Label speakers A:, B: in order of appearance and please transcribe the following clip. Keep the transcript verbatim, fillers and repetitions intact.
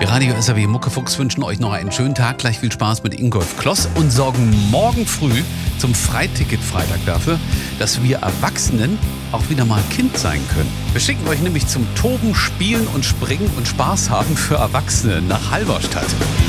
A: Wir Radio S R W Muckefuchs wünschen euch noch einen schönen Tag, gleich viel Spaß mit Ingolf Kloss und sorgen morgen früh zum Freiticket-Freitag dafür, dass wir Erwachsenen auch wieder mal Kind sein können. Wir schicken euch nämlich zum Toben, Spielen und Springen und Spaß haben für Erwachsene nach Halberstadt.